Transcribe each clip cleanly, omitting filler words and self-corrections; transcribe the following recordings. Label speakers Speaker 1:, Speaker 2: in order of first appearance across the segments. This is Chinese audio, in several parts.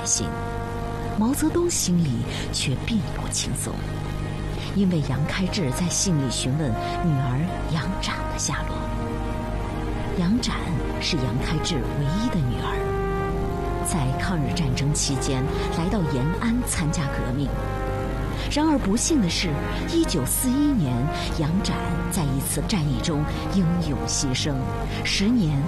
Speaker 1: 信，毛泽东心里却并不轻松，因为杨开智在信里询问女儿杨展的下落。杨展是杨开智唯一的女儿，在抗日战争期间来到延安参加革命。然而不幸的是，1941年杨展在一次战役中英勇牺牲，时年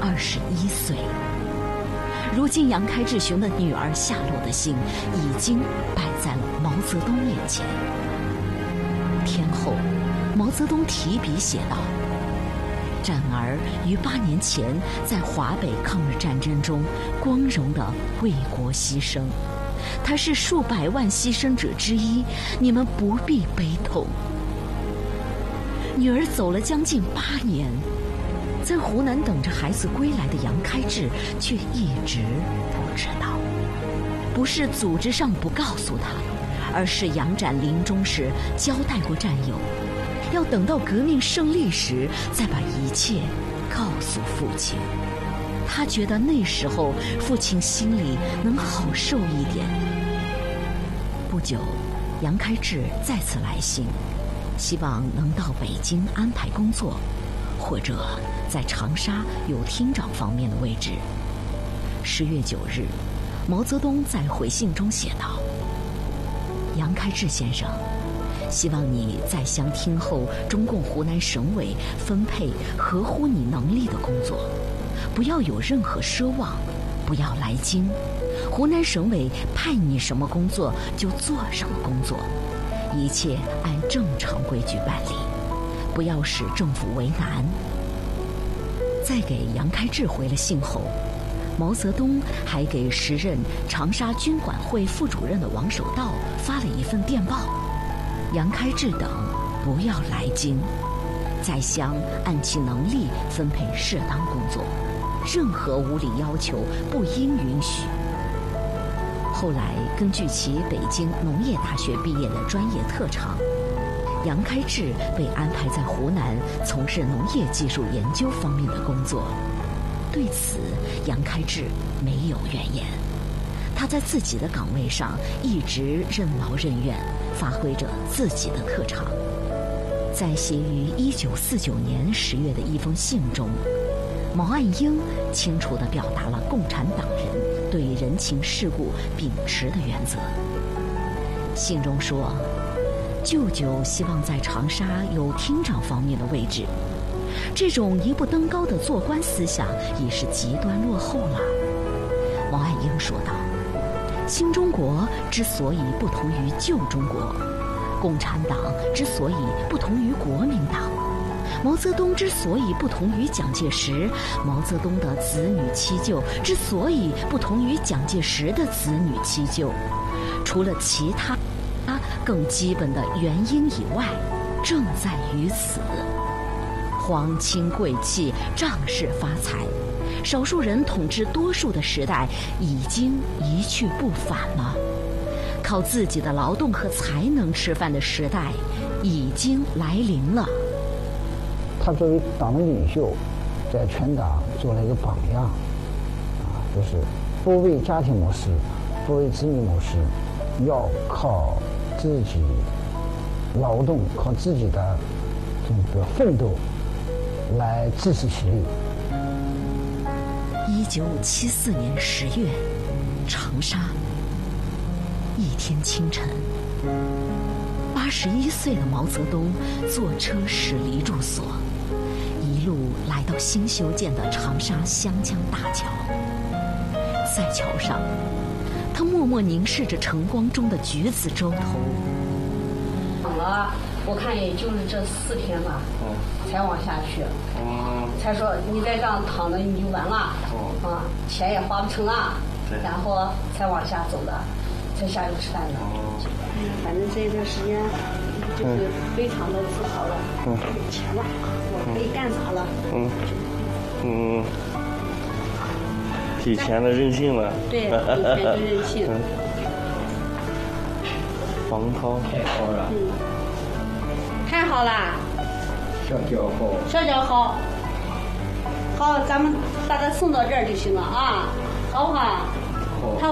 Speaker 1: 21岁。如今杨开智询问女儿下落的信已经摆在了毛泽东面前。天后，毛泽东提笔写道：展儿于8年前在华北抗日战争中光荣地为国牺牲，他是数百万牺牲者之一，你们不必悲痛。女儿走了将近8年，在湖南等着孩子归来的杨开智却一直不知道，不是组织上不告诉他，而是杨展临终时交代过战友，要等到革命胜利时再把一切告诉父亲。他觉得那时候父亲心里能好受一点。不久，杨开智再次来信，希望能到北京安排工作，或者在长沙有厅长方面的位置。10月9日，毛泽东在回信中写道：杨开智先生，希望你再向听候中共湖南省委分配合乎你能力的工作，不要有任何奢望，不要来京。湖南省委派你什么工作就做什么工作，一切按正常规矩办理，不要使政府为难。在给杨开智回了信后，毛泽东还给时任长沙军管会副主任的王守道发了一份电报：杨开智等不要来京，在乡按其能力分配适当工作，任何无理要求不应允许。后来根据其北京农业大学毕业的专业特长，杨开智被安排在湖南从事农业技术研究方面的工作。对此，杨开智没有怨言，他在自己的岗位上一直任劳任怨，发挥着自己的特长。在写于1949年10月的一封信中，毛岸英清楚地表达了共产党人对人情世故秉持的原则。信中说，舅舅希望在长沙有厅长方面的位置，这种一步登高的做官思想已是极端落后了。毛岸英说道：新中国之所以不同于旧中国，共产党之所以不同于国民党，毛泽东之所以不同于蒋介石，毛泽东的子女七舅之所以不同于蒋介石的子女七舅，除了其他更基本的原因以外，正在于此。皇亲贵戚、仗势发财，少数人统治多数的时代已经一去不返了。靠自己的劳动和才能吃饭的时代已经来临了。
Speaker 2: 他作为党的领袖，在全党做了一个榜样，就是不为家庭谋事，不为子女谋事，要靠自己劳动，靠自己的这个奋斗来自食其力。
Speaker 1: 1974年10月，长沙。一天清晨，81岁的毛泽东坐车驶离住所，一路来到新修建的长沙湘江大桥。在桥上，他默默凝视着晨光中的橘子洲头。
Speaker 3: 躺了，我看也就是这4天吧，才往下去，才说你再这样躺着你就完了，钱也花不成啊，然后才往下走的。才下去吃饭的。
Speaker 4: 反正这一段时间就是非常的自豪了，有钱了，我可以干啥了？
Speaker 5: 体现了任性了。
Speaker 4: 对，体现了任性。
Speaker 5: 黄涛太好了。
Speaker 4: 太好了。
Speaker 2: 小脚好。
Speaker 4: 小脚好。好，咱们把它送到这儿就行了啊，好不好？好。